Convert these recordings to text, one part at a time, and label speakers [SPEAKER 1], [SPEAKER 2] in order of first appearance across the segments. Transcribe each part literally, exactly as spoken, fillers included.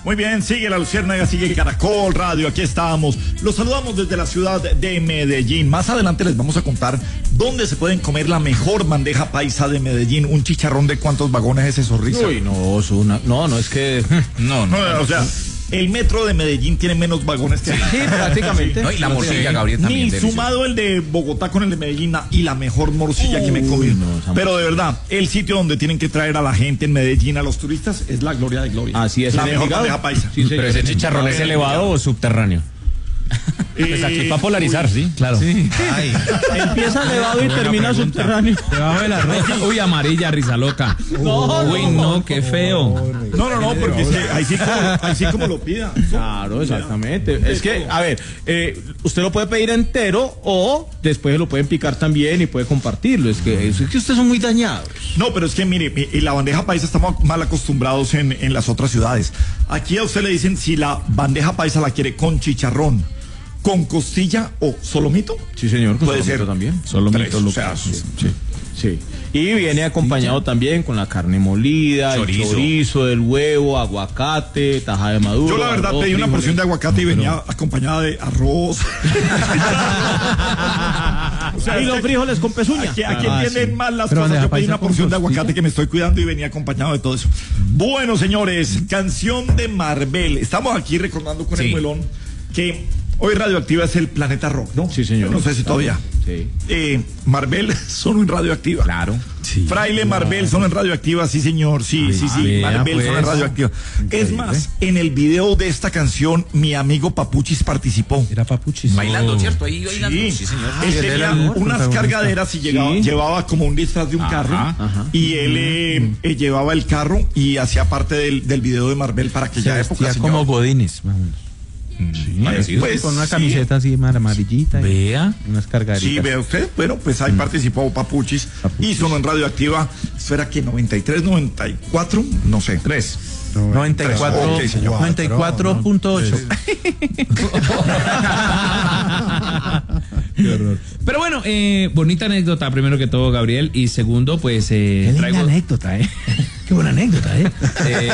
[SPEAKER 1] Muy bien, sigue La Luciérnaga, sigue Caracol Radio, aquí estamos. Los saludamos desde la ciudad de Medellín. Más adelante les vamos a contar dónde se pueden comer la mejor bandeja paisa de Medellín. Un chicharrón de cuántos vagones es eso, Risa.
[SPEAKER 2] Uy, no, es una, no, no, es que...
[SPEAKER 1] No, no, no, o sea... El metro de Medellín tiene menos vagones que...
[SPEAKER 2] Sí, prácticamente.
[SPEAKER 3] No, y la morcilla, Gabriel, también.
[SPEAKER 1] Ni sumado el de Bogotá con el de Medellín y la mejor morcilla Uy, que me comí. No, pero de verdad, el sitio donde tienen que traer a la gente en Medellín, a los turistas, es la gloria de gloria.
[SPEAKER 2] Así es.
[SPEAKER 1] La mejor bandeja paisa.
[SPEAKER 2] Sí, pero ese chicharrón es elevado o subterráneo. Pues aquí para polarizar, uy, sí, claro. Sí.
[SPEAKER 4] Ay.
[SPEAKER 2] Empieza elevado y termina subterráneo.
[SPEAKER 4] Debajo de la ropa.
[SPEAKER 2] Uy, amarilla, risa loca.
[SPEAKER 1] No,
[SPEAKER 2] Uy, no, qué feo.
[SPEAKER 1] No, no, no, porque sí, ahí, sí como, ahí sí como lo pida.
[SPEAKER 2] Claro, exactamente. Es que, a ver, eh, usted lo puede pedir entero o después lo pueden picar también y puede compartirlo. Es que, es que ustedes son muy dañados.
[SPEAKER 1] No, pero es que mire, y la bandeja paisa estamos mal acostumbrados en, en las otras ciudades. Aquí a usted le dicen si la bandeja paisa la quiere con chicharrón, con costilla o solomito.
[SPEAKER 2] Sí, señor, con
[SPEAKER 1] puede
[SPEAKER 2] solomito
[SPEAKER 1] ser
[SPEAKER 2] también.
[SPEAKER 1] Solomito,
[SPEAKER 2] lo o sea, sí, sí, sí. Y viene acompañado también con la carne molida, chorizo. El chorizo, el huevo, aguacate, taja de maduro.
[SPEAKER 1] Yo la verdad arroz, pedí una porción de aguacate y venía pero... acompañada de arroz.
[SPEAKER 2] O sea, y los frijoles con pezuña.
[SPEAKER 1] Aquí, aquí ah, entienden sí. mal las pero cosas. Yo pedí una porción de aguacate que me estoy cuidando y venía acompañado de todo eso. Bueno, señores, canción de Marvel. Estamos aquí recordando con sí. el muelón que hoy Radioactiva es el Planeta Rock, ¿no?
[SPEAKER 2] Sí, señor.
[SPEAKER 1] No sé si todavía.
[SPEAKER 2] Sí.
[SPEAKER 1] Eh, Marvel son en Radioactiva.
[SPEAKER 2] Claro.
[SPEAKER 1] Sí, Fraile, claro. Marvel son en Radioactiva, sí, señor. Sí, Ay, sí, sí. Vea, Marvel pues, son en Radioactiva. Increíble. Es más, en el video de esta canción, mi amigo Papuchis participó.
[SPEAKER 4] Era Papuchis.
[SPEAKER 3] Bailando, no. ¿cierto? Ahí bailando.
[SPEAKER 1] Sí, sí señor. Él ah, tenía unas cargaderas y llegaba, sí. llevaba como un disfraz de un ajá, carro. Ajá. Y él eh, eh, llevaba el carro y hacía parte del, del video de Marvel para aquella
[SPEAKER 4] Se
[SPEAKER 1] época.
[SPEAKER 4] Señor. Como Godines, más o menos.
[SPEAKER 1] Sí, pues,
[SPEAKER 4] con una camiseta sí. así amarillita.
[SPEAKER 2] Vea.
[SPEAKER 4] Unas cargaditas.
[SPEAKER 1] Sí, vea usted. Bueno, pues ahí mm. participó Papuchis. Papuchis. Y sonó en Radioactiva. ¿Eso era que noventa y tres, noventa y cuatro? No sé.
[SPEAKER 2] tres.
[SPEAKER 4] noventa y cuatro. Okay, noventa y cuatro punto ocho.
[SPEAKER 2] Qué horror. Pero bueno, eh, bonita anécdota, primero que todo, Gabriel. Y segundo, pues. Eh,
[SPEAKER 4] Qué
[SPEAKER 2] traigo...
[SPEAKER 4] anécdota, ¿eh? Qué buena anécdota, ¿eh?
[SPEAKER 2] eh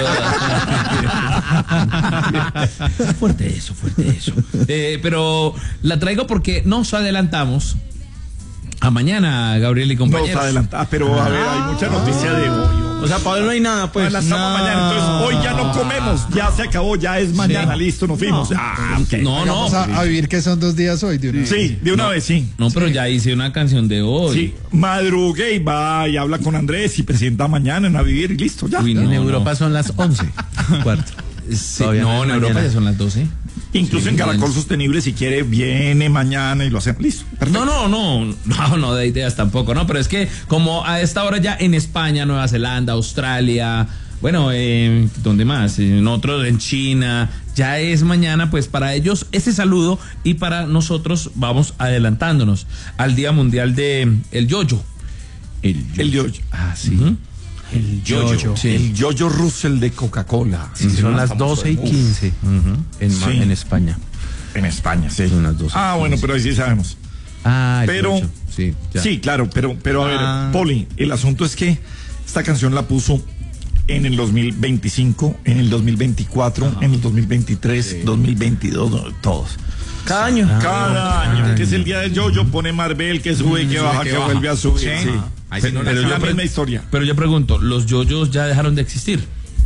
[SPEAKER 4] pero... fuerte eso, fuerte eso.
[SPEAKER 2] Eh, pero la traigo porque nos adelantamos a mañana, Gabriel y compañeros.
[SPEAKER 1] Nos adelantamos, pero a ver, hay mucha noticia de hoy.
[SPEAKER 2] O sea, para hoy no hay nada, pues.
[SPEAKER 1] Nos lanzamos mañana, entonces hoy ya no comemos, ya se acabó, ya es mañana, sí. listo, nos fuimos.
[SPEAKER 2] No,
[SPEAKER 1] ah, okay.
[SPEAKER 2] no, no.
[SPEAKER 5] Vamos a, a vivir que son dos días hoy, de una
[SPEAKER 1] sí,
[SPEAKER 5] vez.
[SPEAKER 1] Sí, de una
[SPEAKER 2] no,
[SPEAKER 1] vez, sí.
[SPEAKER 2] No, pero sí. ya hice una canción de hoy.
[SPEAKER 1] Sí, madrugué y va y habla con Andrés y presenta mañana en A Vivir y listo, ya.
[SPEAKER 4] Uy,
[SPEAKER 1] no,
[SPEAKER 4] en
[SPEAKER 1] no.
[SPEAKER 4] Europa son las once. Cuarto.
[SPEAKER 2] Sí, no, en Europa ya son las doce.
[SPEAKER 1] Incluso sí, en Caracol Sostenible, si quiere, viene mañana y lo hacemos. Listo.
[SPEAKER 2] Perfecto. No, no, no, no, no de ideas tampoco, ¿no? Pero es que como a esta hora ya en España, Nueva Zelanda, Australia, bueno, eh, ¿dónde más? En otros, en China, ya es mañana, pues para ellos ese saludo y para nosotros vamos adelantándonos al Día Mundial de el Yoyo.
[SPEAKER 1] El Yoyo. El yoyo.
[SPEAKER 2] Ah, sí.
[SPEAKER 1] Uh-huh.
[SPEAKER 4] El Yoyo.
[SPEAKER 1] Sí. El Yoyo Russell de Coca-Cola.
[SPEAKER 4] Sí, sí, son las doce y quince uh-huh. en, sí. en España.
[SPEAKER 1] En España, sí.
[SPEAKER 4] Son las doce.
[SPEAKER 1] Ah, bueno, pero ahí sí sabemos.
[SPEAKER 4] Ah,
[SPEAKER 1] pero
[SPEAKER 4] sí, ya.
[SPEAKER 1] sí, claro, pero, pero a
[SPEAKER 4] ah.
[SPEAKER 1] ver, Poli, el asunto es que esta canción la puso en el dos mil veinticinco, en el dos mil veinticuatro, ah. en el dos mil veintitrés, sí. dos mil veintidós, todos.
[SPEAKER 2] Cada año.
[SPEAKER 1] Ah, Cada año. año. Que es el día del Yoyo, pone Marvel, que sube y que baja, que, que baja. vuelve a subir. Sí. sí.
[SPEAKER 2] Ahí sí, no pero,
[SPEAKER 1] es la misma historia.
[SPEAKER 2] Pero yo pregunto, ¿los yoyos ya dejaron de existir?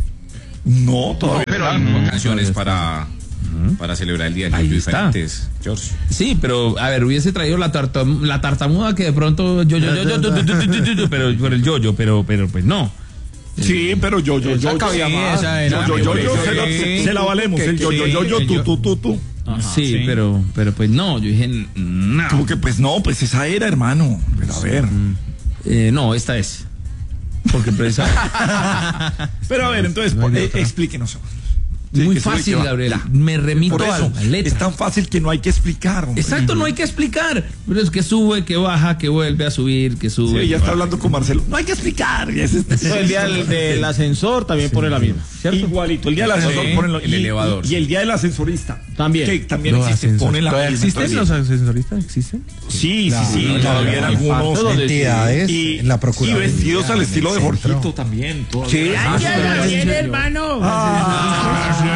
[SPEAKER 1] No, todavía.
[SPEAKER 3] No, pero hay no, canciones para, para celebrar el día del yoyo diferentes, George.
[SPEAKER 2] Sí, pero a ver, hubiese traído la, tarta, la tartamuda que de pronto yo, yo, yo, yo, yo, yo, yo, yo, yo pero por el yoyo, pero, pero pues no.
[SPEAKER 1] Sí, pero yo, yo, yo, yo, yo, yo, yo, se la valemos, el yo, yo, yo, yo, tú, tú, tú, tú.
[SPEAKER 2] Ajá, sí, sí, pero pero pues no, yo dije no.
[SPEAKER 1] Como que pues no, pues esa era, hermano. Pero a ver.
[SPEAKER 2] Eh, no, esta es. Porque precisamente.
[SPEAKER 1] Pero a ver, entonces, no eh, explíquenos.
[SPEAKER 2] Sí, muy fácil, Gabriel. Me remito a la letra.
[SPEAKER 1] Es tan fácil que no hay que explicar. Hombre.
[SPEAKER 2] Exacto, no hay que explicar. Pero es que sube, que baja, que vuelve a subir, que sube.
[SPEAKER 1] Sí, ya está baja. Hablando con Marcelo. No hay que explicar. Es este,
[SPEAKER 2] sí, el día del, del ascensor también sí, pone la misma. ¿Cierto?
[SPEAKER 1] Igualito. El día del ascensor sí, pone lo,
[SPEAKER 3] el
[SPEAKER 1] y,
[SPEAKER 3] elevador.
[SPEAKER 1] Y, y el día del ascensorista.
[SPEAKER 2] También.
[SPEAKER 1] Que también no, existe. Pone la misma.
[SPEAKER 4] ¿Existen los ascensoristas? ¿Existen?
[SPEAKER 1] Sí,
[SPEAKER 5] claro,
[SPEAKER 1] sí, sí.
[SPEAKER 5] Claro,
[SPEAKER 1] todavía en algunos.
[SPEAKER 5] Entidades.
[SPEAKER 1] Y,
[SPEAKER 5] en la Procuraduría.
[SPEAKER 1] Y vestidos al estilo de Jorgito también.
[SPEAKER 2] Sí.
[SPEAKER 1] ¡Ay,
[SPEAKER 2] hermano!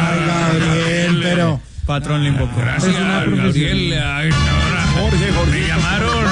[SPEAKER 5] pero...
[SPEAKER 4] Patrón le invocó.
[SPEAKER 6] Gracias,
[SPEAKER 4] Es una
[SPEAKER 6] Gabriel. A esta hora
[SPEAKER 1] Jorge, Jorge.
[SPEAKER 6] me llamaron.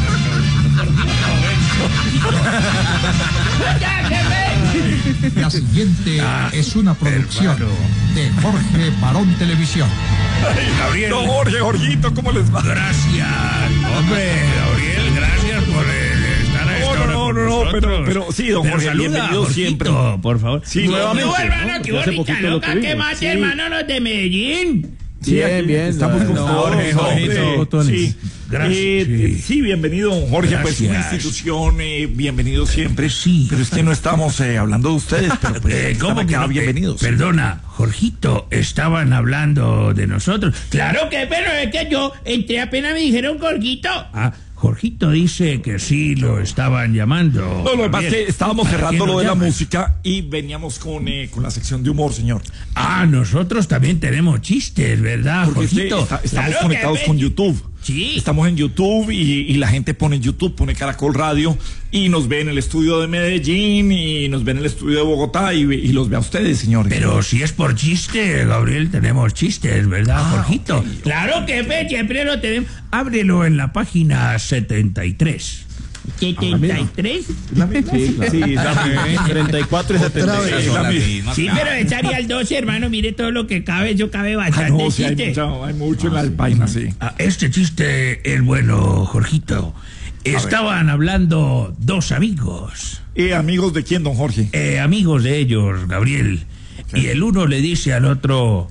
[SPEAKER 7] La siguiente
[SPEAKER 6] Ah,
[SPEAKER 7] es una producción
[SPEAKER 6] hermano.
[SPEAKER 7] de Jorge Barón Televisión.
[SPEAKER 6] Gabriel.
[SPEAKER 1] No, Jorge, Jorgito, ¿cómo les va?
[SPEAKER 6] Gracias, hombre, Gabriel, gracias por eh, estar a esta
[SPEAKER 1] No,
[SPEAKER 6] hora
[SPEAKER 1] no,
[SPEAKER 6] con
[SPEAKER 1] no, no,
[SPEAKER 6] nosotros.
[SPEAKER 1] pero, pero sí, don
[SPEAKER 6] Pero
[SPEAKER 1] Jorge,
[SPEAKER 6] saluda,
[SPEAKER 1] bienvenido
[SPEAKER 6] Jorgito,
[SPEAKER 1] siempre.
[SPEAKER 6] por favor.
[SPEAKER 1] Sí, nuevamente.
[SPEAKER 6] No, hermano,
[SPEAKER 1] ¿no?
[SPEAKER 6] qué
[SPEAKER 1] Hace
[SPEAKER 6] bonita
[SPEAKER 1] poquito lo
[SPEAKER 6] loca, qué
[SPEAKER 1] tuvimos.
[SPEAKER 6] más,
[SPEAKER 1] Sí.
[SPEAKER 6] hermano, los de Medellín.
[SPEAKER 1] Sí,
[SPEAKER 4] Bien,
[SPEAKER 1] aquí
[SPEAKER 4] bien,
[SPEAKER 1] Estamos con
[SPEAKER 4] no,
[SPEAKER 1] todos,
[SPEAKER 4] Jorge, Jorgito,
[SPEAKER 1] hombre.
[SPEAKER 4] botones.
[SPEAKER 1] Sí.
[SPEAKER 6] Gracias,
[SPEAKER 1] Eh,
[SPEAKER 6] sí.
[SPEAKER 1] sí, bienvenido, don Jorge, pues una
[SPEAKER 6] Gracias.
[SPEAKER 1] institución, eh, bienvenido siempre.
[SPEAKER 6] Sí.
[SPEAKER 1] Pero es que no estamos eh, hablando de ustedes, pero pues,
[SPEAKER 6] Eh,
[SPEAKER 1] ¿cómo que
[SPEAKER 6] no?
[SPEAKER 1] bienvenidos?
[SPEAKER 6] Eh, Perdona, Jorgito, estaban hablando de nosotros. Claro que, pero es que yo entré apenas me dijeron Jorgito. Ah, Jorgito dice que sí lo estaban llamando.
[SPEAKER 1] No, lo que pasa es que estábamos
[SPEAKER 6] ¿Para
[SPEAKER 1] cerrando
[SPEAKER 6] qué
[SPEAKER 1] lo
[SPEAKER 6] nos
[SPEAKER 1] de la
[SPEAKER 6] llaman?
[SPEAKER 1] música y veníamos con, eh, con la sección de humor, señor.
[SPEAKER 6] Ah, nosotros también tenemos chistes, ¿verdad,
[SPEAKER 1] Porque usted
[SPEAKER 6] Jorgito?
[SPEAKER 1] está- estamos
[SPEAKER 6] Claro
[SPEAKER 1] conectados
[SPEAKER 6] que-
[SPEAKER 1] con YouTube.
[SPEAKER 6] Sí.
[SPEAKER 1] Estamos en YouTube y, y la gente pone en YouTube, pone Caracol Radio y nos ve en el estudio de Medellín y nos ve en el estudio de Bogotá y, y los ve a ustedes, señores.
[SPEAKER 6] Pero si es por chiste, Gabriel, tenemos chistes, ¿verdad,
[SPEAKER 1] Ah,
[SPEAKER 6] Jorgito?
[SPEAKER 1] ok.
[SPEAKER 6] Claro que ve, siempre lo tenemos. Ábrelo en la página setenta y tres. ¿setenta y tres?
[SPEAKER 4] Sí, claro. Sí, dame, treinta y cuatro y setenta y seis.
[SPEAKER 1] Es la misma.
[SPEAKER 6] Sí, pero echaría al doce, hermano. Mire todo lo que cabe. Yo cabe
[SPEAKER 1] Ah,
[SPEAKER 6] bastante
[SPEAKER 1] no, sí, hay,
[SPEAKER 6] chiste.
[SPEAKER 1] mucha- hay mucho en la página, sí.
[SPEAKER 6] Ah, este chiste es bueno, Jorgito. Estaban hablando dos amigos.
[SPEAKER 1] Eh, amigos de quién, don Jorge.
[SPEAKER 6] eh, amigos de ellos, Gabriel. Y el uno le dice al otro: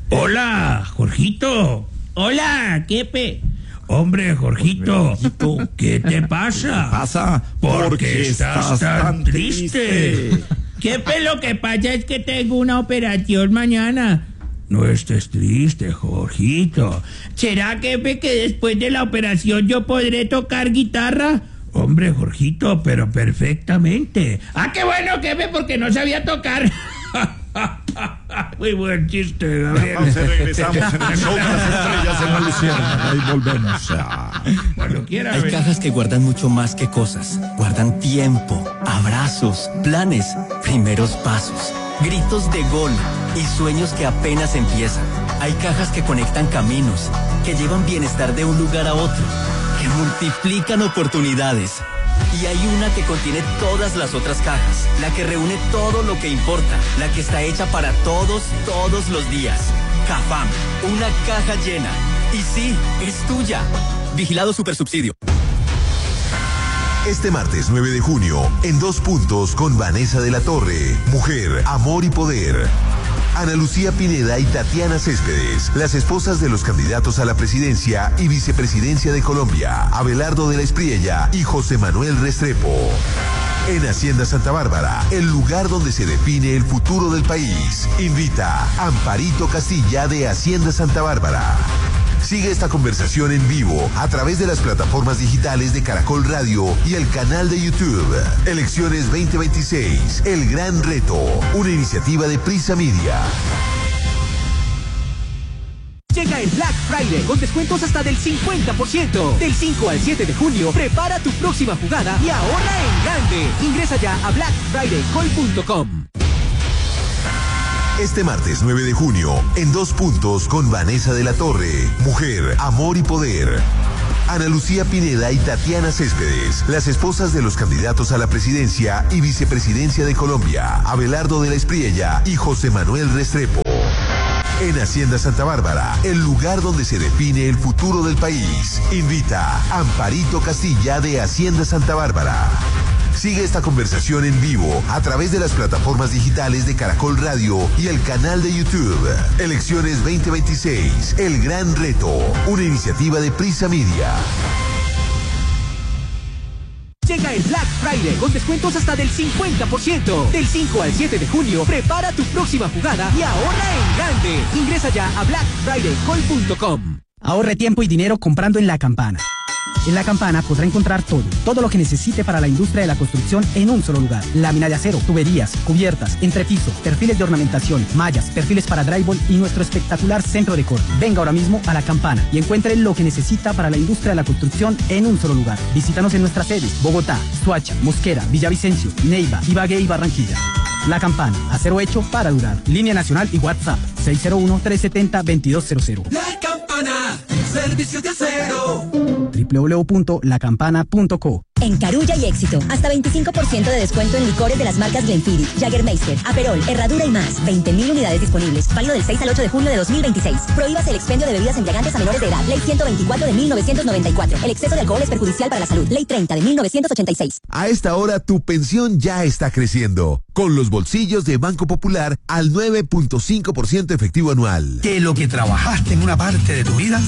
[SPEAKER 6] Hola, Jorgito. Hola, Kepe. Hombre, Jorgito, ¿qué te pasa?
[SPEAKER 1] Pasa
[SPEAKER 6] Porque estás tan triste. Kepe, lo que pasa es que tengo una operación mañana. No estés triste, Jorgito. ¿Será, Kepe, que después de la operación yo podré tocar guitarra? Hombre, Jorgito, pero perfectamente. Ah, qué bueno, Kepe, porque no sabía tocar. Muy buen chiste, Gabriel.
[SPEAKER 1] Entonces regresamos en el show de las estrellas en la Luciérnaga y volvemos. Ah.
[SPEAKER 6] Cuando quiera.
[SPEAKER 8] Hay
[SPEAKER 6] ven.
[SPEAKER 8] cajas que guardan mucho más que cosas. Guardan tiempo, abrazos, planes, primeros pasos, gritos de gol y sueños que apenas empiezan. Hay cajas que conectan caminos, que llevan bienestar de un lugar a otro, que multiplican oportunidades. Y hay una que contiene todas las otras cajas, la que reúne todo lo que importa, la que está hecha para todos, todos los días. Cafam, una caja llena. Y sí, es tuya. Vigilado Supersubsidio.
[SPEAKER 9] Este martes nueve de junio, en Dos Puntos con Vanessa de la Torre, Mujer, Amor y Poder. Ana Lucía Pineda y Tatiana Céspedes, las esposas de los candidatos a la presidencia y vicepresidencia de Colombia, Abelardo de la Espriella y José Manuel Restrepo. En Hacienda Santa Bárbara, el lugar donde se define el futuro del país. Invita Amparito Castilla de Hacienda Santa Bárbara. Sigue esta conversación en vivo a través de las plataformas digitales de Caracol Radio y el canal de YouTube. Elecciones veinte veintiséis, El Gran Reto, una iniciativa de Prisa Media.
[SPEAKER 10] Llega el Black Friday con descuentos hasta del cincuenta por ciento. Del cinco al siete de junio, prepara tu próxima jugada y ahorra en grande. Ingresa ya a black friday call punto com.
[SPEAKER 9] Este martes nueve de junio, en Dos Puntos con Vanessa de la Torre, Mujer, Amor y Poder. Ana Lucía Pineda y Tatiana Céspedes, las esposas de los candidatos a la presidencia y vicepresidencia de Colombia, Abelardo de la Espriella y José Manuel Restrepo. En Hacienda Santa Bárbara, el lugar donde se define el futuro del país. Invita Amparito Castilla de Hacienda Santa Bárbara. Sigue esta conversación en vivo a través de las plataformas digitales de Caracol Radio y el canal de YouTube. Elecciones veinte veintiséis, El Gran Reto, una iniciativa de Prisa Media.
[SPEAKER 10] Llega el Black Friday con descuentos hasta del cincuenta por ciento. Del cinco al siete de junio, prepara tu próxima jugada y ahorra en grande. Ingresa ya a black friday call punto com.
[SPEAKER 11] Ahorre tiempo y dinero comprando en La Campana. En La Campana podrá encontrar todo, todo lo que necesite para la industria de la construcción en un solo lugar. Lámina de acero, tuberías, cubiertas, entrepiso, perfiles de ornamentación, mallas, perfiles para drywall y nuestro espectacular centro de corte. Venga ahora mismo a La Campana y encuentre lo que necesita para la industria de la construcción en un solo lugar. Visítanos en nuestras sedes: Bogotá, Soacha, Mosquera, Villavicencio, Neiva, Ibagué y Barranquilla. La Campana, acero hecho para durar. Línea nacional y WhatsApp seis cero uno, tres siete cero, dos dos cero cero.
[SPEAKER 12] La Campana, servicios de acero.
[SPEAKER 11] doble u doble u doble u punto la campana punto co.
[SPEAKER 13] En Carulla y Éxito, hasta veinticinco por ciento de descuento en licores de las marcas Glenfiddich, Jägermeister, Aperol, Herradura y más. veinte mil unidades disponibles. Válido del seis al ocho de junio de dos mil veintiséis. Prohíbase el expendio de bebidas embriagantes a menores de edad. Ley ciento veinticuatro de mil novecientos noventa y cuatro. El exceso de alcohol es perjudicial para la salud. Ley treinta de mil novecientos ochenta y seis.
[SPEAKER 9] A esta hora tu pensión ya está creciendo. Con los bolsillos de Banco Popular al nueve punto cinco por ciento efectivo anual.
[SPEAKER 14] Que lo que trabajaste en una parte de tu vida